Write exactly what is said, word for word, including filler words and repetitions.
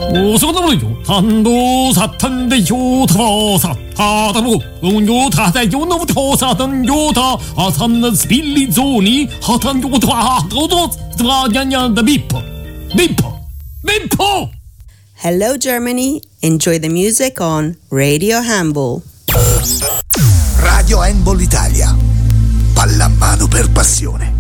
오소도요 탄도 사탄데 요타사 하다로 요타다 요노 토사던 요타 아산는 스빌리존이 하탄 요타 도도 드와냐냐 비포 비포 비포. Hello Germany, enjoy the music on Radio Handball. Radio Handball Italia, pallamano per passione.